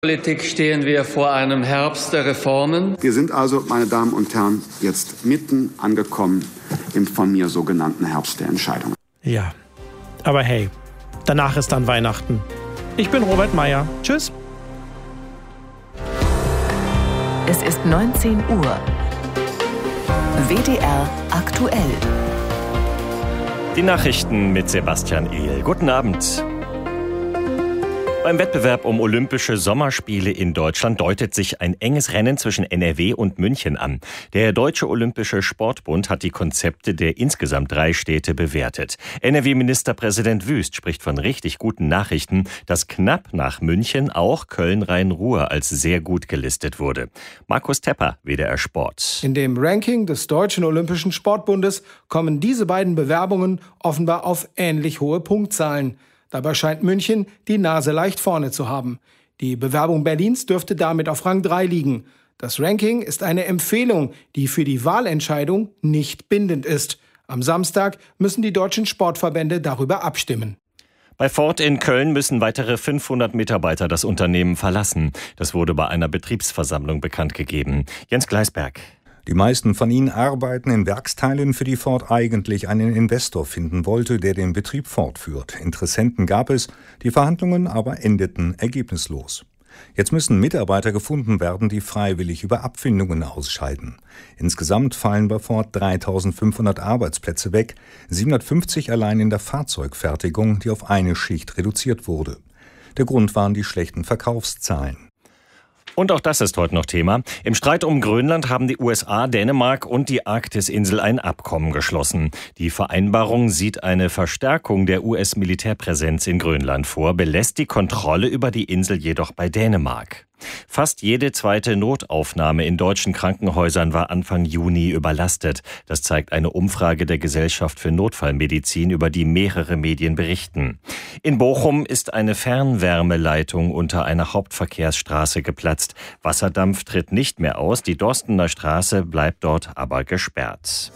Politik stehen wir vor einem Herbst der Reformen. Wir sind also, meine Damen und Herren, jetzt mitten angekommen im von mir sogenannten Herbst der Entscheidungen. Ja, aber hey, danach ist dann Weihnachten. Ich bin Robert Meyer. Tschüss. Es ist 19 Uhr. WDR aktuell. Die Nachrichten mit Sebastian Ehl. Guten Abend. Beim Wettbewerb um Olympische Sommerspiele in Deutschland deutet sich ein enges Rennen zwischen NRW und München an. Der Deutsche Olympische Sportbund hat die Konzepte der insgesamt 3 Städte bewertet. NRW-Ministerpräsident Wüst spricht von richtig guten Nachrichten, dass knapp nach München auch Köln-Rhein-Ruhr als sehr gut gelistet wurde. Markus Tepper, WDR Sport. In dem Ranking des Deutschen Olympischen Sportbundes kommen diese beiden Bewerbungen offenbar auf ähnlich hohe Punktzahlen. Dabei scheint München die Nase leicht vorne zu haben. Die Bewerbung Berlins dürfte damit auf Rang 3 liegen. Das Ranking ist eine Empfehlung, die für die Wahlentscheidung nicht bindend ist. Am Samstag müssen die deutschen Sportverbände darüber abstimmen. Bei Ford in Köln müssen weitere 500 Mitarbeiter das Unternehmen verlassen. Das wurde bei einer Betriebsversammlung bekannt gegeben. Jens Gleisberg. Die meisten von ihnen arbeiten in Werksteilen, für die Ford eigentlich einen Investor finden wollte, der den Betrieb fortführt. Interessenten gab es, die Verhandlungen aber endeten ergebnislos. Jetzt müssen Mitarbeiter gefunden werden, die freiwillig über Abfindungen ausscheiden. Insgesamt fallen bei Ford 3.500 Arbeitsplätze weg, 750 allein in der Fahrzeugfertigung, die auf eine Schicht reduziert wurde. Der Grund waren die schlechten Verkaufszahlen. Und auch das ist heute noch Thema. Im Streit um Grönland haben die USA, Dänemark und die Arktisinsel ein Abkommen geschlossen. Die Vereinbarung sieht eine Verstärkung der US-Militärpräsenz in Grönland vor, belässt die Kontrolle über die Insel jedoch bei Dänemark. Fast jede zweite Notaufnahme in deutschen Krankenhäusern war Anfang Juni überlastet. Das zeigt eine Umfrage der Gesellschaft für Notfallmedizin, über die mehrere Medien berichten. In Bochum ist eine Fernwärmeleitung unter einer Hauptverkehrsstraße geplatzt. Wasserdampf tritt nicht mehr aus, die Dorstener Straße bleibt dort aber gesperrt.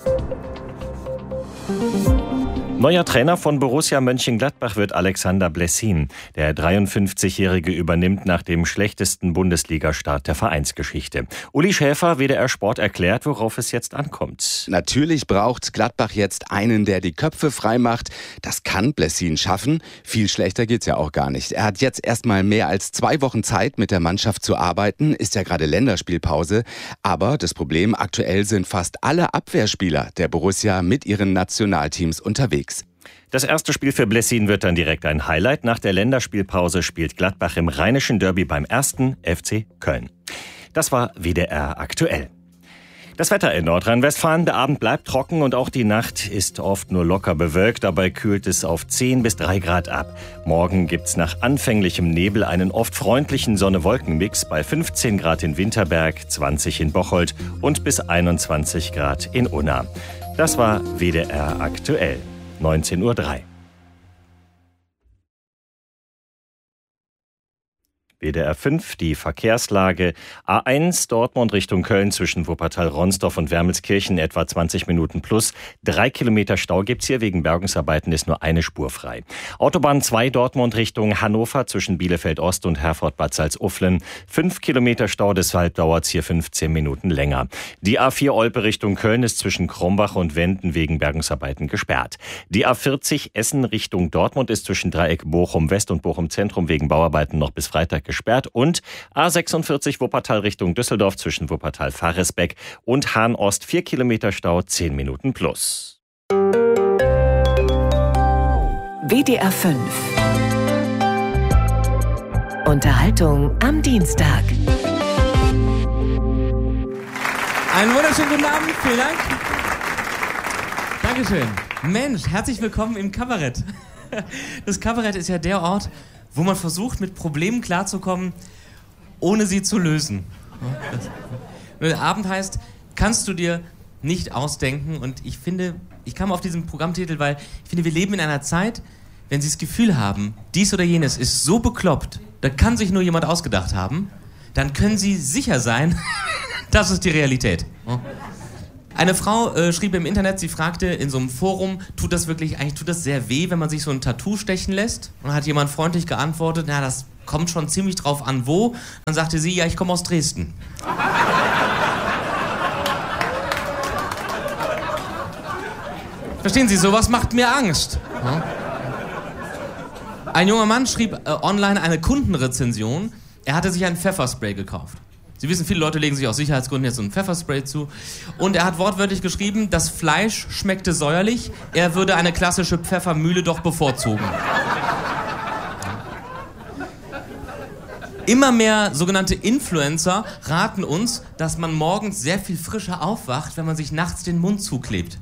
Neuer Trainer von Borussia Mönchengladbach wird Alexander Blessin. Der 53-Jährige übernimmt nach dem schlechtesten Bundesliga-Start der Vereinsgeschichte. Uli Schäfer, WDR Sport, erklärt, worauf es jetzt ankommt. Natürlich braucht Gladbach jetzt einen, der die Köpfe frei macht. Das kann Blessin schaffen. Viel schlechter geht's ja auch gar nicht. Er hat jetzt erstmal mehr als 2 Wochen Zeit, mit der Mannschaft zu arbeiten. Ist ja gerade Länderspielpause. Aber das Problem, aktuell sind fast alle Abwehrspieler der Borussia mit ihren Nationalteams unterwegs. Das erste Spiel für Blessin wird dann direkt ein Highlight. Nach der Länderspielpause spielt Gladbach im Rheinischen Derby beim 1. FC Köln. Das war WDR aktuell. Das Wetter in Nordrhein-Westfalen. Der Abend bleibt trocken und auch die Nacht ist oft nur locker bewölkt. Dabei kühlt es auf 10 bis 3 Grad ab. Morgen gibt's nach anfänglichem Nebel einen oft freundlichen Sonne-Wolken-Mix bei 15 Grad in Winterberg, 20 in Bocholt und bis 21 Grad in Unna. Das war WDR aktuell. 19:03 Uhr. WDR 5, die Verkehrslage. A1 Dortmund Richtung Köln zwischen Wuppertal-Ronsdorf und Wermelskirchen etwa 20 Minuten plus. 3 Kilometer Stau gibt's hier. Wegen Bergungsarbeiten ist nur eine Spur frei. Autobahn 2 Dortmund Richtung Hannover zwischen Bielefeld-Ost und Herford-Bad Salzuflen. 5 Kilometer Stau, deshalb dauert's hier 15 Minuten länger. Die A4 Olpe Richtung Köln ist zwischen Krombach und Wenden wegen Bergungsarbeiten gesperrt. Die A40 Essen Richtung Dortmund ist zwischen Dreieck Bochum West und Bochum Zentrum wegen Bauarbeiten noch bis Freitag gesperrt. Und A46 Wuppertal Richtung Düsseldorf zwischen Wuppertal-Faresbeck und Hahn-Ost 4 Kilometer Stau, 10 Minuten plus. WDR 5. Unterhaltung am Dienstag. Einen wunderschönen guten Abend, vielen Dank. Dankeschön. Mensch, herzlich willkommen im Kabarett. Das Kabarett ist ja der Ort, wo man versucht, mit Problemen klarzukommen, ohne sie zu lösen. Der Abend heißt, kannst du dir nicht ausdenken. Und ich finde, ich kam auf diesen Programmtitel, weil ich finde, wir leben in einer Zeit, wenn Sie das Gefühl haben, dies oder jenes ist so bekloppt, da kann sich nur jemand ausgedacht haben, dann können Sie sicher sein, das ist die Realität. Eine Frau schrieb im Internet, sie fragte in so einem Forum, tut das sehr weh, wenn man sich so ein Tattoo stechen lässt? Und dann hat jemand freundlich geantwortet, na, das kommt schon ziemlich drauf an, wo. Dann sagte sie, ja, ich komme aus Dresden. Verstehen Sie, sowas macht mir Angst. Ja? Ein junger Mann schrieb online eine Kundenrezension. Er hatte sich ein Pfefferspray gekauft. Sie wissen, viele Leute legen sich aus Sicherheitsgründen jetzt so ein Pfefferspray zu. Und er hat wortwörtlich geschrieben, das Fleisch schmeckte säuerlich, er würde eine klassische Pfeffermühle doch bevorzugen. Immer mehr sogenannte Influencer raten uns, dass man morgens sehr viel frischer aufwacht, wenn man sich nachts den Mund zuklebt.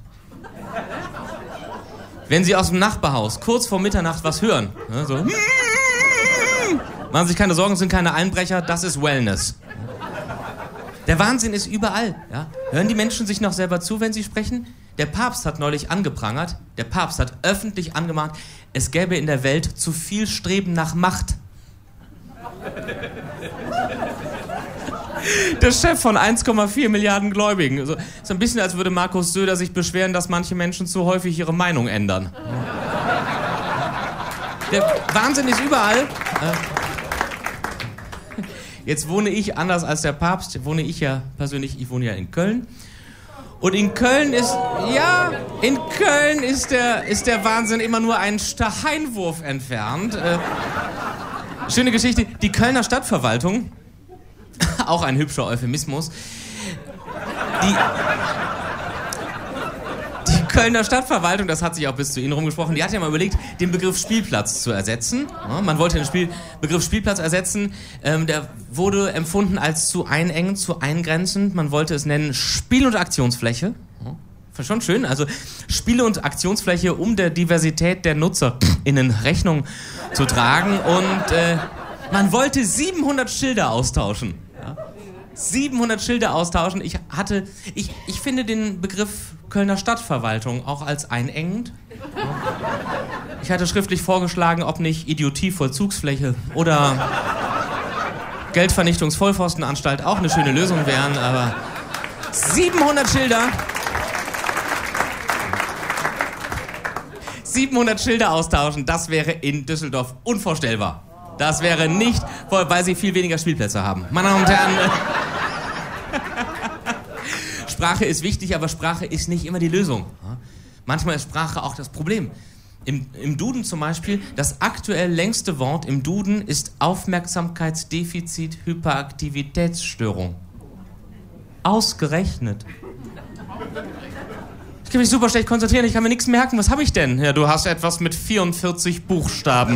Wenn Sie aus dem Nachbarhaus kurz vor Mitternacht was hören, ne, so, machen Sie sich keine Sorgen, es sind keine Einbrecher, das ist Wellness. Der Wahnsinn ist überall. Ja? Hören die Menschen sich noch selber zu, wenn sie sprechen? Der Papst hat neulich angeprangert, der Papst hat öffentlich angemahnt, es gäbe in der Welt zu viel Streben nach Macht. Der Chef von 1,4 Milliarden Gläubigen. So ein bisschen, als würde Markus Söder sich beschweren, dass manche Menschen zu häufig ihre Meinung ändern. Der Wahnsinn ist überall. Jetzt wohne ich, anders als der Papst, ich wohne ja in Köln. Und in Köln ist der Wahnsinn immer nur einen Steinwurf entfernt. Schöne Geschichte, die Kölner Stadtverwaltung, auch ein hübscher Euphemismus, die Kölner Stadtverwaltung, das hat sich auch bis zu Ihnen rumgesprochen, die hat ja mal überlegt, den Begriff Spielplatz zu ersetzen. Ja, man wollte den Begriff Spielplatz ersetzen, der wurde empfunden als zu einengend, zu eingrenzend. Man wollte es nennen Spiel- und Aktionsfläche. Ja, schon schön, also Spiele- und Aktionsfläche, um der Diversität der NutzerInnen Rechnung zu tragen. Und man wollte 700 Schilder austauschen. Ja? 700 Schilder austauschen. Ich finde den Begriff Kölner Stadtverwaltung auch als einengend. Ja. Ich hatte schriftlich vorgeschlagen, ob nicht Idiotie-Vollzugsfläche oder Geldvernichtungs-Vollpfostenanstalt auch eine schöne Lösung wären, aber 700 Schilder. 700 Schilder austauschen, das wäre in Düsseldorf unvorstellbar. Das wäre nicht, weil sie viel weniger Spielplätze haben. Meine Damen und Herren, Sprache ist wichtig, aber Sprache ist nicht immer die Lösung. Manchmal ist Sprache auch das Problem. Im Duden zum Beispiel, das aktuell längste Wort im Duden ist Aufmerksamkeitsdefizit-Hyperaktivitätsstörung. Ausgerechnet. Ich kann mich super schlecht konzentrieren, ich kann mir nichts merken. Was habe ich denn? Ja, du hast etwas mit 44 Buchstaben.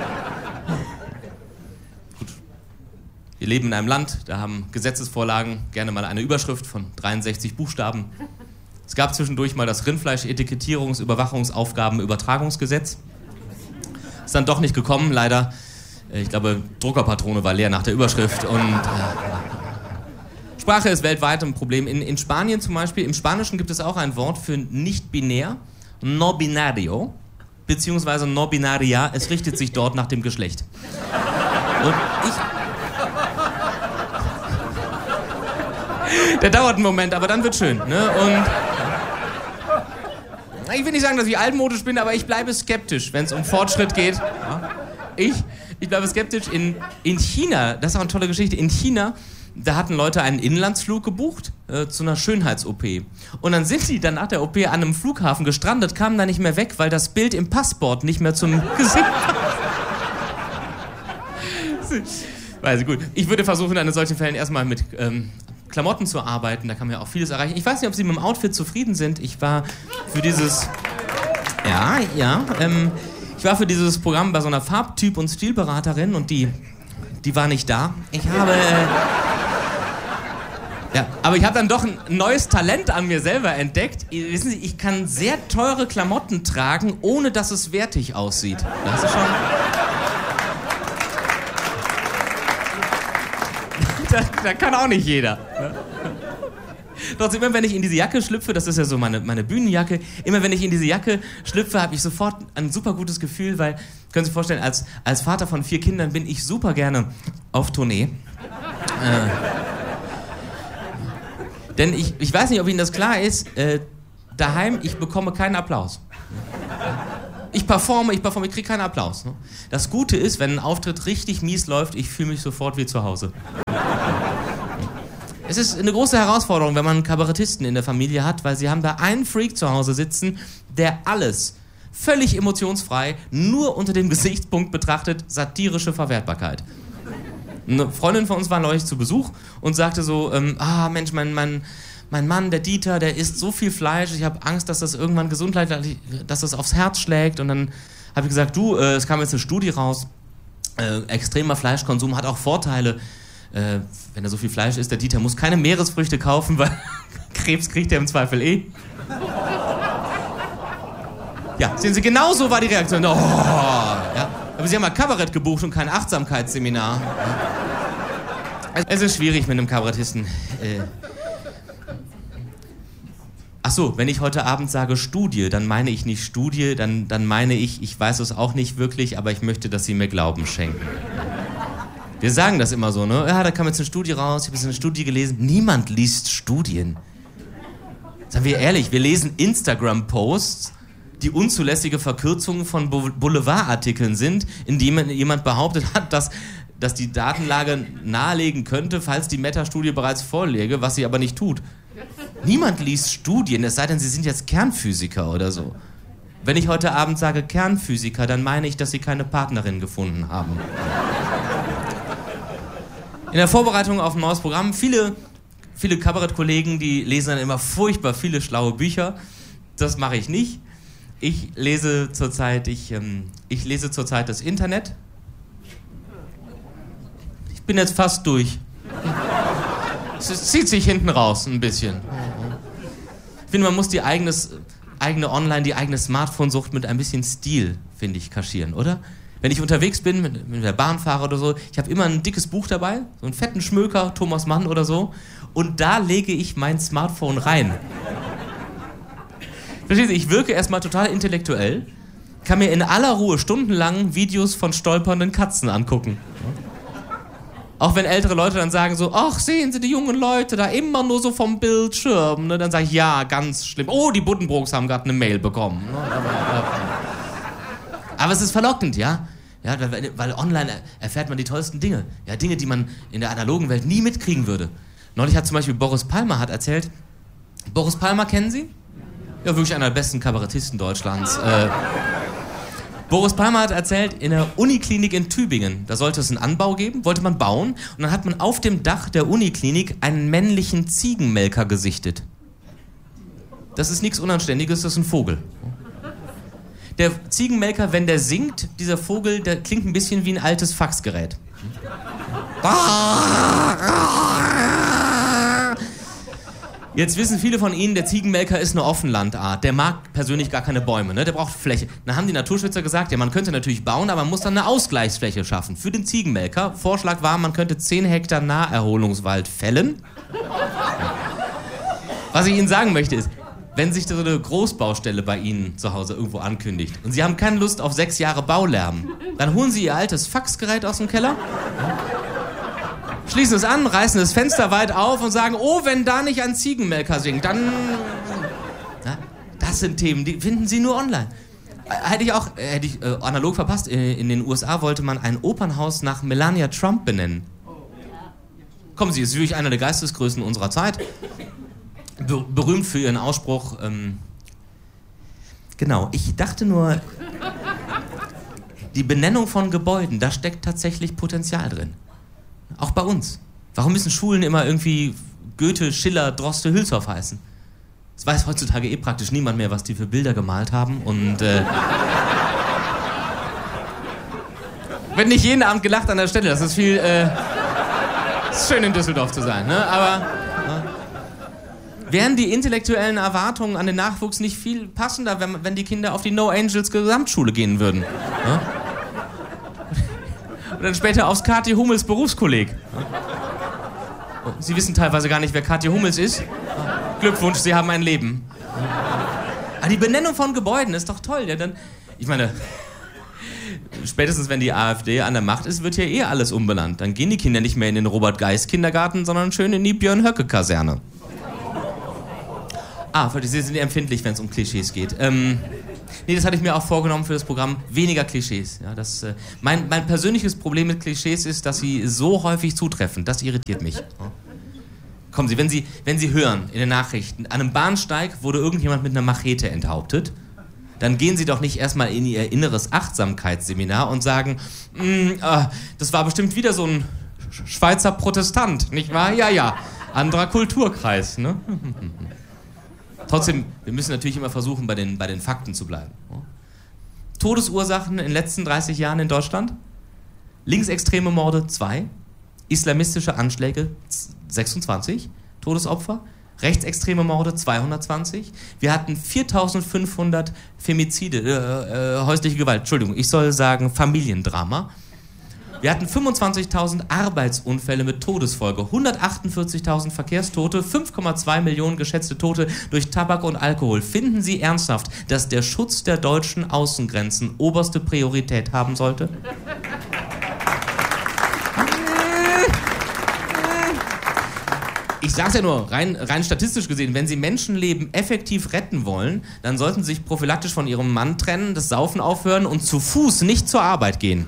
Gut. Wir leben in einem Land, da haben Gesetzesvorlagen gerne mal eine Überschrift von 63 Buchstaben. Es gab zwischendurch mal das Rindfleisch-Etikettierungs-, Überwachungsaufgabenübertragungsgesetz. Ist dann doch nicht gekommen, leider. Ich glaube, Druckerpatrone war leer nach der Überschrift und... Sprache ist weltweit ein Problem. In Spanien zum Beispiel, im Spanischen gibt es auch ein Wort für nicht-binär, no-binario, beziehungsweise no-binaria, es richtet sich dort nach dem Geschlecht. Und der dauert einen Moment, aber dann wird schön. Ne? Und ich will nicht sagen, dass ich altmodisch bin, aber ich bleibe skeptisch, wenn es um Fortschritt geht. Ja? Ich bleibe skeptisch. In China, das ist auch eine tolle Geschichte, in China, da hatten Leute einen Inlandsflug gebucht zu einer Schönheits-OP. Und dann sind die dann nach der OP an einem Flughafen gestrandet, kamen da nicht mehr weg, weil das Bild im Passport nicht mehr zum Gesicht passt. Also gut, ich würde versuchen, in solchen Fällen erstmal mit Klamotten zu arbeiten, da kann man ja auch vieles erreichen. Ich weiß nicht, ob Sie mit dem Outfit zufrieden sind. Ich war für dieses... ich war für dieses Programm bei so einer Farbtyp- und Stilberaterin und die war nicht da. Aber ich habe dann doch ein neues Talent an mir selber entdeckt. Wissen Sie, ich kann sehr teure Klamotten tragen, ohne dass es wertig aussieht. Das ist schon... Das kann auch nicht jeder. Trotzdem, immer wenn ich in diese Jacke schlüpfe, das ist ja so meine Bühnenjacke, immer wenn ich in diese Jacke schlüpfe, habe ich sofort ein super gutes Gefühl, weil, können Sie sich vorstellen, als Vater von 4 Kindern bin ich super gerne auf Tournee. Denn ich weiß nicht, ob Ihnen das klar ist, daheim, ich bekomme keinen Applaus. Ich performe, ich kriege keinen Applaus. Ne? Das Gute ist, wenn ein Auftritt richtig mies läuft, ich fühle mich sofort wie zu Hause. Es ist eine große Herausforderung, wenn man einen Kabarettisten in der Familie hat, weil sie haben da einen Freak zu Hause sitzen, der alles völlig emotionsfrei, nur unter dem Gesichtspunkt betrachtet, satirische Verwertbarkeit. Eine Freundin von uns war neulich zu Besuch und sagte so, Mensch, mein Mann, der Dieter, der isst so viel Fleisch, ich habe Angst, dass das irgendwann gesundheitlich, dass das aufs Herz schlägt. Und dann habe ich gesagt, es kam jetzt eine Studie raus, extremer Fleischkonsum hat auch Vorteile. Wenn er so viel Fleisch isst, der Dieter muss keine Meeresfrüchte kaufen, weil Krebs kriegt er im Zweifel eh. Ja, sehen Sie, genau so war die Reaktion. Oh, ja. Aber Sie haben mal Kabarett gebucht und kein Achtsamkeitsseminar. Es ist schwierig mit einem Kabarettisten. Ach so, wenn ich heute Abend sage Studie, dann meine ich nicht Studie, dann meine ich weiß es auch nicht wirklich, aber ich möchte, dass Sie mir Glauben schenken. Wir sagen das immer so, ne? Ja, da kam jetzt eine Studie raus, ich habe jetzt eine Studie gelesen. Niemand liest Studien. Seien wir ehrlich, wir lesen Instagram-Posts, die unzulässige Verkürzungen von Boulevardartikeln sind, in denen jemand behauptet hat, dass die Datenlage nahelegen könnte, falls die Meta-Studie bereits vorläge, was sie aber nicht tut. Niemand liest Studien, es sei denn, sie sind jetzt Kernphysiker oder so. Wenn ich heute Abend sage Kernphysiker, dann meine ich, dass sie keine Partnerin gefunden haben. In der Vorbereitung auf ein neues Programm, viele Kabarettkollegen, die lesen dann immer furchtbar viele schlaue Bücher. Das mache ich nicht. Ich lese zurzeit das Internet. Ich bin jetzt fast durch. Es zieht sich hinten raus ein bisschen. Ich finde, man muss die eigene Smartphone-Sucht mit ein bisschen Stil, finde ich, kaschieren, oder? Wenn ich unterwegs bin, mit der Bahn fahre oder so, ich habe immer ein dickes Buch dabei, so einen fetten Schmöker, Thomas Mann oder so, und da lege ich mein Smartphone rein. Verstehen Sie, ich wirke erstmal total intellektuell, kann mir in aller Ruhe stundenlang Videos von stolpernden Katzen angucken. Auch wenn ältere Leute dann sagen so, ach, sehen Sie die jungen Leute da immer nur so vom Bildschirm. Ne? Dann sage ich, ja, ganz schlimm. Oh, die Buddenbrooks haben gerade eine Mail bekommen. Ne? Aber es ist verlockend, ja? Ja, weil online erfährt man die tollsten Dinge. Ja, Dinge, die man in der analogen Welt nie mitkriegen würde. Neulich hat zum Beispiel Boris Palmer erzählt, Boris Palmer kennen Sie? Ja, wirklich einer der besten Kabarettisten Deutschlands. Boris Palmer hat erzählt, in der Uniklinik in Tübingen, da sollte es einen Anbau geben, wollte man bauen, und dann hat man auf dem Dach der Uniklinik einen männlichen Ziegenmelker gesichtet. Das ist nichts Unanständiges, das ist ein Vogel. Der Ziegenmelker, wenn der singt, dieser Vogel, der klingt ein bisschen wie ein altes Faxgerät. Jetzt wissen viele von Ihnen, der Ziegenmelker ist eine Offenlandart. Der mag persönlich gar keine Bäume, ne? Der braucht Fläche. Dann haben die Naturschützer gesagt, ja, man könnte natürlich bauen, aber man muss dann eine Ausgleichsfläche schaffen. Für den Ziegenmelker, Vorschlag war, man könnte 10 Hektar Naherholungswald fällen. Was ich Ihnen sagen möchte ist, wenn sich so eine Großbaustelle bei Ihnen zu Hause irgendwo ankündigt und Sie haben keine Lust auf 6 Jahre Baulärm, dann holen Sie Ihr altes Faxgerät aus dem Keller, schließen es an, reißen das Fenster weit auf und sagen, oh, wenn da nicht ein Ziegenmelker singt, dann... Ja, das sind Themen, die finden Sie nur online. Hätte ich analog verpasst, in den USA wollte man ein Opernhaus nach Melania Trump benennen. Kommen Sie, ist wirklich einer der Geistesgrößen unserer Zeit. Berühmt für ihren Ausspruch. Genau, ich dachte nur, die Benennung von Gebäuden, da steckt tatsächlich Potenzial drin. Auch bei uns. Warum müssen Schulen immer irgendwie Goethe, Schiller, Droste, Hülshoff heißen? Es weiß heutzutage eh praktisch niemand mehr, was die für Bilder gemalt haben. Und wird nicht jeden Abend gelacht an der Stelle. Das ist viel... ist schön in Düsseldorf zu sein, ne? Aber... Wären die intellektuellen Erwartungen an den Nachwuchs nicht viel passender, wenn die Kinder auf die No Angels Gesamtschule gehen würden? Ja? Und dann später aufs Kathi Hummels Berufskolleg. Ja? Sie wissen teilweise gar nicht, wer Kathi Hummels ist. Ja? Glückwunsch, Sie haben ein Leben. Aber die Benennung von Gebäuden ist doch toll. Ja, dann, ich meine, spätestens wenn die AfD an der Macht ist, wird hier eh alles umbenannt. Dann gehen die Kinder nicht mehr in den Robert-Geis-Kindergarten, sondern schön in die Björn-Höcke-Kaserne. Sie sind empfindlich, wenn es um Klischees geht. Nee, das hatte ich mir auch vorgenommen für das Programm. Weniger Klischees. Ja, mein persönliches Problem mit Klischees ist, dass sie so häufig zutreffen. Das irritiert mich. Ja. Kommen Sie, wenn Sie hören in den Nachrichten, an einem Bahnsteig wurde irgendjemand mit einer Machete enthauptet, dann gehen Sie doch nicht erstmal in Ihr inneres Achtsamkeitsseminar und sagen, das war bestimmt wieder so ein Schweizer Protestant, nicht wahr? Ja, anderer Kulturkreis, ne? Trotzdem, wir müssen natürlich immer versuchen, bei den Fakten zu bleiben. Todesursachen in den letzten 30 Jahren in Deutschland? Linksextreme Morde 2, islamistische Anschläge 26 Todesopfer, rechtsextreme Morde 220. Wir hatten 4.500 Femizide, häusliche Gewalt, Entschuldigung, ich soll sagen Familiendrama. Wir hatten 25.000 Arbeitsunfälle mit Todesfolge, 148.000 Verkehrstote, 5,2 Millionen geschätzte Tote durch Tabak und Alkohol. Finden Sie ernsthaft, dass der Schutz der deutschen Außengrenzen oberste Priorität haben sollte? Ich sag's ja nur, rein statistisch gesehen, wenn Sie Menschenleben effektiv retten wollen, dann sollten Sie sich prophylaktisch von Ihrem Mann trennen, das Saufen aufhören und zu Fuß nicht zur Arbeit gehen.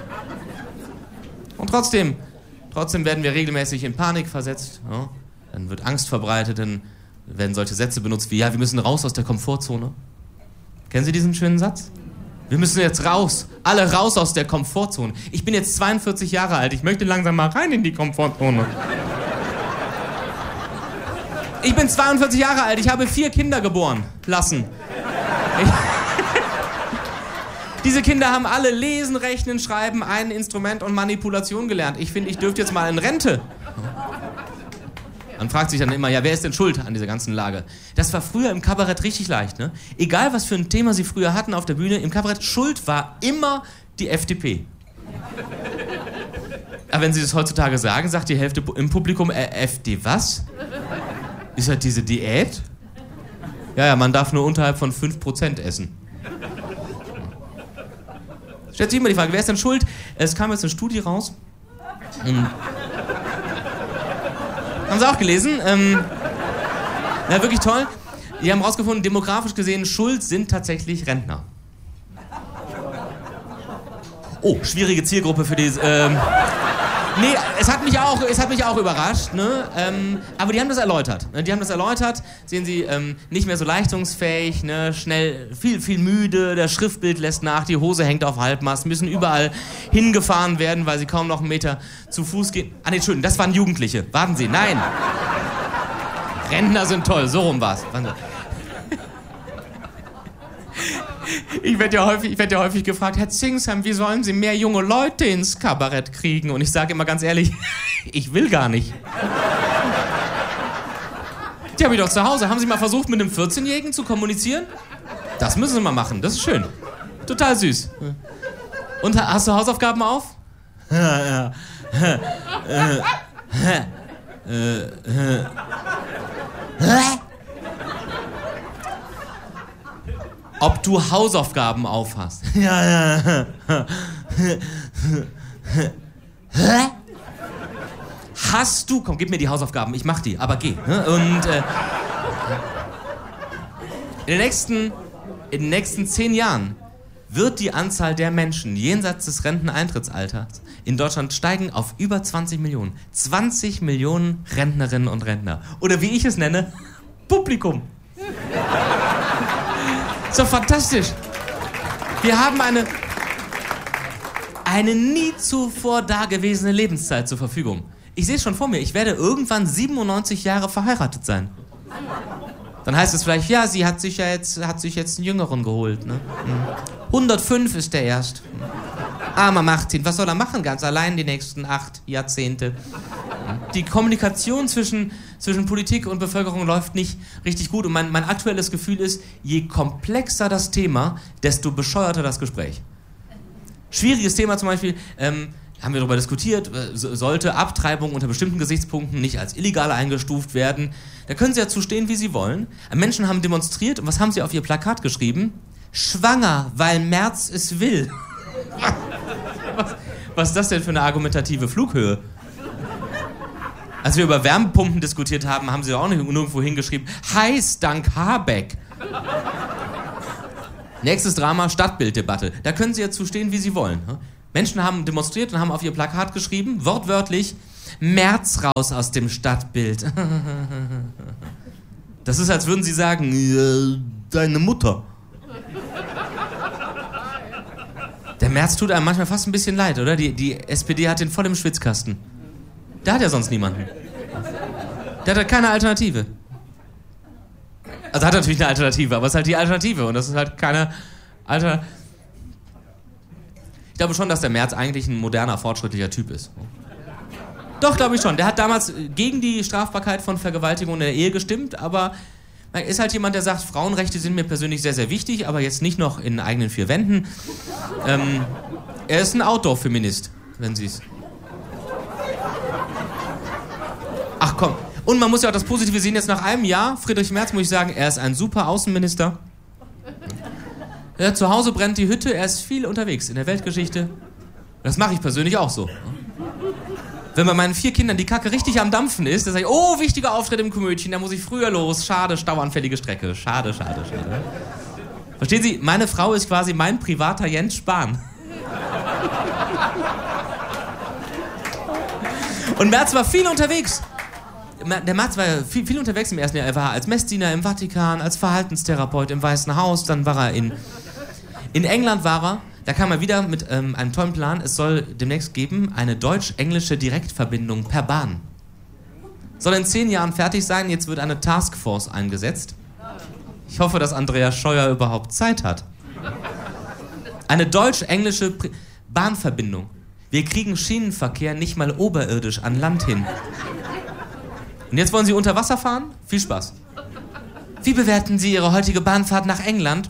Und trotzdem werden wir regelmäßig in Panik versetzt. Ja? Dann wird Angst verbreitet, dann werden solche Sätze benutzt wie, ja, wir müssen raus aus der Komfortzone. Kennen Sie diesen schönen Satz? Wir müssen jetzt raus, alle raus aus der Komfortzone. Ich bin jetzt 42 Jahre alt, ich möchte langsam mal rein in die Komfortzone. Ich bin 42 Jahre alt, ich habe 4 Kinder geboren lassen. Diese Kinder haben alle Lesen, Rechnen, Schreiben, ein Instrument und Manipulation gelernt. Ich finde, ich dürfte jetzt mal in Rente. Man fragt sich dann immer, ja, wer ist denn schuld an dieser ganzen Lage? Das war früher im Kabarett richtig leicht, ne? Egal, was für ein Thema Sie früher hatten auf der Bühne, im Kabarett, Schuld war immer die FDP. Aber wenn Sie das heutzutage sagen, sagt die Hälfte im Publikum, FD was? Ist das diese Diät? Ja, man darf nur unterhalb von 5% essen. Stellt sich immer die Frage, wer ist denn schuld? Es kam jetzt eine Studie raus. Haben Sie auch gelesen? Ja, wirklich toll. Die haben rausgefunden, demografisch gesehen, schuld sind tatsächlich Rentner. Oh, schwierige Zielgruppe für die... Nee, es hat mich auch überrascht, ne? Aber die haben das erläutert. Sehen Sie, nicht mehr so leistungsfähig, ne? Schnell, viel müde, der Schriftbild lässt nach, die Hose hängt auf Halbmast, müssen überall hingefahren werden, weil sie kaum noch einen Meter zu Fuß gehen. Ah, nee, Entschuldigung, das waren Jugendliche. Warten Sie, nein. Rentner sind toll, so rum war's. Ich werde ja häufig gefragt, Herr Zingsheim, wie sollen Sie mehr junge Leute ins Kabarett kriegen? Und ich sage immer ganz ehrlich, ich will gar nicht. Die habe ich doch zu Hause. Haben Sie mal versucht, mit einem 14-Jährigen zu kommunizieren? Das müssen Sie mal machen, das ist schön. Total süß. Und hast du Hausaufgaben auf? Ja. Ob du Hausaufgaben aufhast. Ja. Hast du... Komm, gib mir die Hausaufgaben, ich mach die, aber geh. Und in den nächsten 10 Jahren wird die Anzahl der Menschen jenseits des Renteneintrittsalters in Deutschland steigen auf über 20 Millionen. 20 Millionen Rentnerinnen und Rentner. Oder wie ich es nenne, Publikum. So fantastisch. Wir haben eine nie zuvor dagewesene Lebenszeit zur Verfügung. Ich sehe es schon vor mir, ich werde irgendwann 97 Jahre verheiratet sein. Dann heißt es vielleicht, ja, sie hat sich jetzt einen Jüngeren geholt. Ne? 105 ist der erst. Armer Martin, was soll er machen? Ganz allein die nächsten 8 Jahrzehnte. Die Kommunikation zwischen Politik und Bevölkerung läuft nicht richtig gut. Und mein aktuelles Gefühl ist, je komplexer das Thema, desto bescheuerter das Gespräch. Schwieriges Thema zum Beispiel, haben wir darüber diskutiert, sollte Abtreibung unter bestimmten Gesichtspunkten nicht als illegal eingestuft werden. Da können Sie ja zustehen, wie Sie wollen. Menschen haben demonstriert und was haben sie auf ihr Plakat geschrieben? Schwanger, weil Merz es will. Was ist das denn für eine argumentative Flughöhe? Als wir über Wärmepumpen diskutiert haben, haben sie auch nirgendwo hingeschrieben, heiß dank Habeck. Nächstes Drama, Stadtbilddebatte. Da können Sie jetzt zustehen, wie Sie wollen. Menschen haben demonstriert und haben auf ihr Plakat geschrieben, wortwörtlich, Merz raus aus dem Stadtbild. Das ist, als würden Sie sagen, deine Mutter. Der Merz tut einem manchmal fast ein bisschen leid, oder? Die SPD hat den voll im Schwitzkasten. Der hat ja sonst niemanden. Der hat keine Alternative. Also hat natürlich eine Alternative, aber es ist halt die Alternative und das ist halt keine Alternative. Ich glaube schon, dass der Merz eigentlich ein moderner, fortschrittlicher Typ ist. Doch, glaube ich schon. Der hat damals gegen die Strafbarkeit von Vergewaltigung in der Ehe gestimmt, aber er ist halt jemand, der sagt, Frauenrechte sind mir persönlich sehr, sehr wichtig, aber jetzt nicht noch in eigenen vier Wänden. Er ist ein Outdoor-Feminist, wenn Sie es... Ach komm. Und man muss ja auch das Positive sehen, jetzt nach einem Jahr, Friedrich Merz, muss ich sagen, er ist ein super Außenminister. Zu Hause brennt die Hütte, er ist viel unterwegs in der Weltgeschichte. Das mache ich persönlich auch so. Wenn bei meinen 4 Kindern die Kacke richtig am Dampfen ist, dann sage ich, oh, wichtiger Auftritt im Komödchen, da muss ich früher los. Schade, stauanfällige Strecke. Schade, schade, schade. Verstehen Sie, meine Frau ist quasi mein privater Jens Spahn. Und Merz war viel unterwegs. Der Merz war viel unterwegs im ersten Jahr. Er war als Messdiener im Vatikan, als Verhaltenstherapeut im Weißen Haus. Dann war er in England war er. Da kam er wieder mit einem tollen Plan. Es soll demnächst geben eine deutsch-englische Direktverbindung per Bahn. Soll in 10 Jahren fertig sein. Jetzt wird eine Taskforce eingesetzt. Ich hoffe, dass Andreas Scheuer überhaupt Zeit hat. Eine deutsch-englische Bahnverbindung. Wir kriegen Schienenverkehr nicht mal oberirdisch an Land hin. Und jetzt wollen Sie unter Wasser fahren? Viel Spaß. Wie bewerten Sie Ihre heutige Bahnfahrt nach England?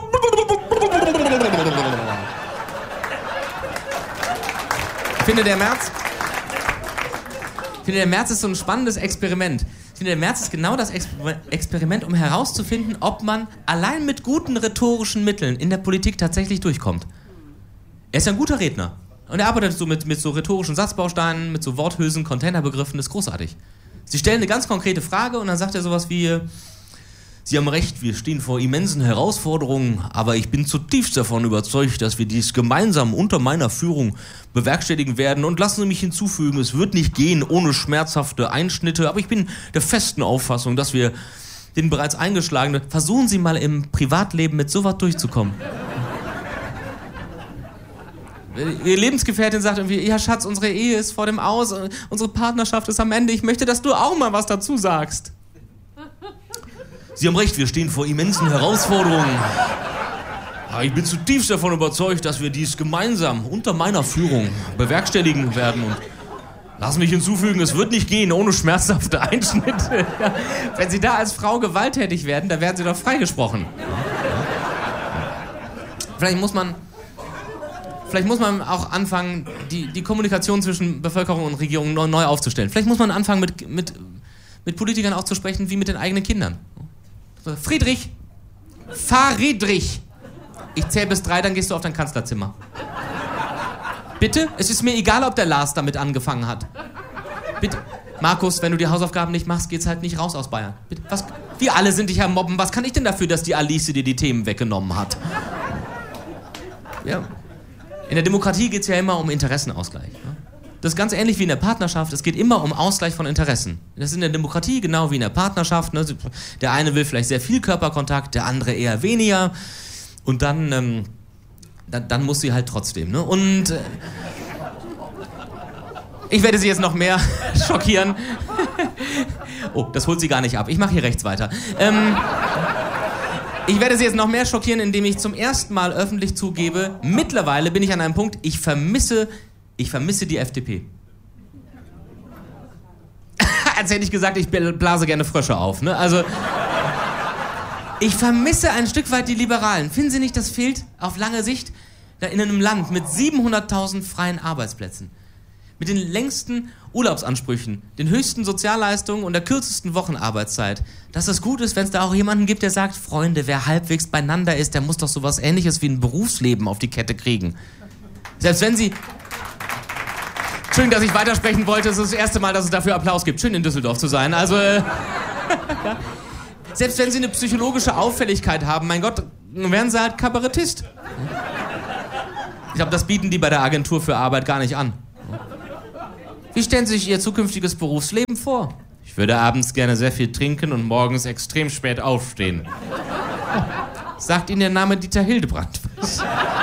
Ich finde, der Merz ist so ein spannendes Experiment. Ich finde, der Merz ist genau das Experiment, um herauszufinden, ob man allein mit guten rhetorischen Mitteln in der Politik tatsächlich durchkommt. Er ist ja ein guter Redner. Und er arbeitet so mit so rhetorischen Satzbausteinen, mit so Worthülsen, Containerbegriffen, das ist großartig. Sie stellen eine ganz konkrete Frage und dann sagt er sowas wie: Sie haben recht, wir stehen vor immensen Herausforderungen, aber ich bin zutiefst davon überzeugt, dass wir dies gemeinsam unter meiner Führung bewerkstelligen werden. Und lassen Sie mich hinzufügen, es wird nicht gehen ohne schmerzhafte Einschnitte, aber ich bin der festen Auffassung, dass wir den bereits eingeschlagenen... Versuchen Sie mal im Privatleben mit sowas durchzukommen. Ihr Lebensgefährtin sagt irgendwie, ja Schatz, unsere Ehe ist vor dem Aus, unsere Partnerschaft ist am Ende, ich möchte, dass du auch mal was dazu sagst. Sie haben recht, wir stehen vor immensen Herausforderungen. Aber ich bin zutiefst davon überzeugt, dass wir dies gemeinsam unter meiner Führung bewerkstelligen werden. Und lass mich hinzufügen, es wird nicht gehen ohne schmerzhafte Einschnitte. Wenn Sie da als Frau gewalttätig werden, dann werden Sie doch freigesprochen. Vielleicht muss man auch anfangen, die Kommunikation zwischen Bevölkerung und Regierung neu aufzustellen. Vielleicht muss man anfangen, mit Politikern auch zu sprechen, wie mit den eigenen Kindern. Friedrich, Fahrriedrich. Ich zähle bis 3, dann gehst du auf dein Kanzlerzimmer. Bitte? Es ist mir egal, ob der Lars damit angefangen hat. Bitte. Markus, wenn du die Hausaufgaben nicht machst, geht's halt nicht raus aus Bayern. Bitte. Was? Wir alle sind dich am Mobben. Was kann ich denn dafür, dass die Alice dir die Themen weggenommen hat? Ja. In der Demokratie geht es ja immer um Interessenausgleich. Ne? Das ist ganz ähnlich wie in der Partnerschaft. Es geht immer um Ausgleich von Interessen. Das ist in der Demokratie genau wie in der Partnerschaft. Ne? Der eine will vielleicht sehr viel Körperkontakt, der andere eher weniger. Und dann muss sie halt trotzdem. Ne? Und ich werde Sie jetzt noch mehr schockieren. Oh, das holt sie gar nicht ab. Ich mache hier rechts weiter. Ich werde Sie jetzt noch mehr schockieren, indem ich zum ersten Mal öffentlich zugebe, mittlerweile bin ich an einem Punkt, ich vermisse die FDP. Als hätte ich gesagt, ich blase gerne Frösche auf. Ne? Also, ich vermisse ein Stück weit die Liberalen. Finden Sie nicht, das fehlt auf lange Sicht in einem Land mit 700.000 freien Arbeitsplätzen, mit den längsten Urlaubsansprüchen, den höchsten Sozialleistungen und der kürzesten Wochenarbeitszeit, dass es gut ist, wenn es da auch jemanden gibt, der sagt, Freunde, wer halbwegs beieinander ist, der muss doch sowas Ähnliches wie ein Berufsleben auf die Kette kriegen. Selbst wenn Sie... Schön, dass ich weitersprechen wollte, es ist das erste Mal, dass es dafür Applaus gibt. Schön, in Düsseldorf zu sein. Also, selbst wenn Sie eine psychologische Auffälligkeit haben, mein Gott, dann werden sie halt Kabarettist. Ich glaube, das bieten die bei der Agentur für Arbeit gar nicht an. Wie stellen Sie sich Ihr zukünftiges Berufsleben vor? Ich würde abends gerne sehr viel trinken und morgens extrem spät aufstehen. Sagt Ihnen der Name Dieter Hildebrand was?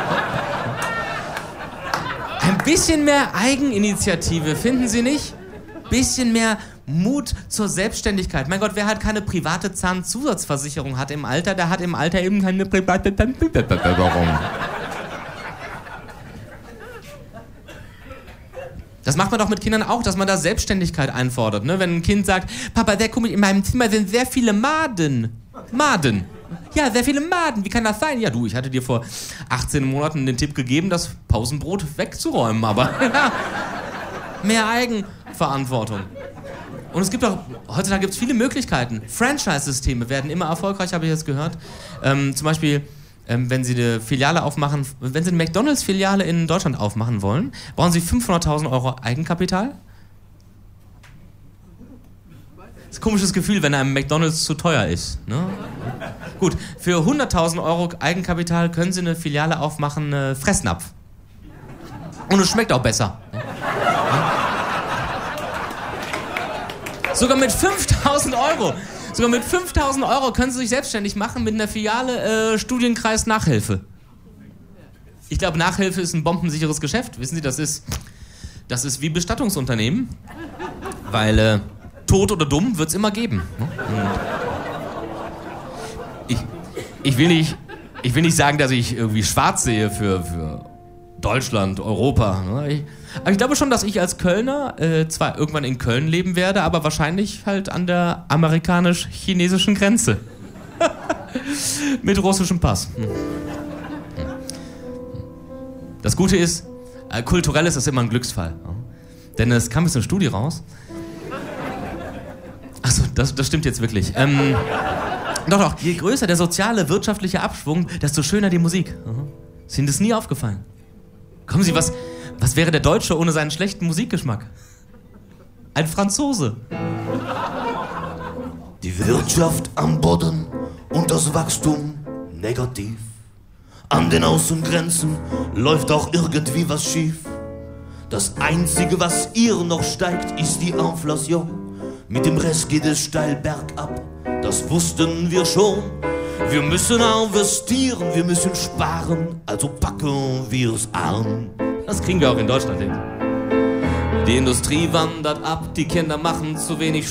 Ein bisschen mehr Eigeninitiative, finden Sie nicht? Bisschen mehr Mut zur Selbstständigkeit. Mein Gott, wer halt keine private Zahnzusatzversicherung hat im Alter, der hat im Alter eben keine private Zahnzusatzversicherung. Das macht man doch mit Kindern auch, dass man da Selbstständigkeit einfordert. Ne? Wenn ein Kind sagt, Papa, sehr komisch, in meinem Zimmer sind sehr viele Maden. Maden. Ja, sehr viele Maden. Wie kann das sein? Ja, du, ich hatte dir vor 18 Monaten den Tipp gegeben, das Pausenbrot wegzuräumen, aber mehr Eigenverantwortung. Und es gibt auch, heutzutage gibt es viele Möglichkeiten. Franchise-Systeme werden immer erfolgreicher, habe ich jetzt gehört. Zum Beispiel, wenn Sie eine Filiale aufmachen, wenn Sie eine McDonalds-Filiale in Deutschland aufmachen wollen, brauchen Sie 500.000 Euro Eigenkapital. Das ist ein komisches Gefühl, wenn einem McDonalds zu teuer ist. Ne? Gut, für 100.000 Euro Eigenkapital können Sie eine Filiale aufmachen, Fressnapf. Und es schmeckt auch besser. Sogar mit 5.000 Euro. Sogar mit 5.000 Euro können Sie sich selbstständig machen mit einer Filiale Studienkreis Nachhilfe. Ich glaube, Nachhilfe ist ein bombensicheres Geschäft. Wissen Sie, das ist wie Bestattungsunternehmen. Weil tot oder dumm wird es immer geben. Ich will nicht sagen, dass ich irgendwie schwarz sehe für Deutschland, Europa. Aber ich glaube schon, dass ich als Kölner zwar irgendwann in Köln leben werde, aber wahrscheinlich halt an der amerikanisch-chinesischen Grenze. Mit russischem Pass. Das Gute ist, kulturell ist das immer ein Glücksfall. Denn es kam jetzt eine Studie raus. Achso, das stimmt jetzt wirklich. Doch, je größer der soziale, wirtschaftliche Abschwung, desto schöner die Musik. Ist Ihnen das nie aufgefallen? Kommen Sie, was wäre der Deutsche ohne seinen schlechten Musikgeschmack? Ein Franzose. Die Wirtschaft am Boden und das Wachstum negativ. An den Außengrenzen läuft auch irgendwie was schief. Das Einzige, was ihr noch steigt, ist die Inflation. Mit dem Rest geht es steil bergab, das wussten wir schon. Wir müssen investieren, wir müssen sparen, also packen wir es an. Das kriegen wir auch in Deutschland hin. Die Industrie wandert ab, die Kinder machen zu wenig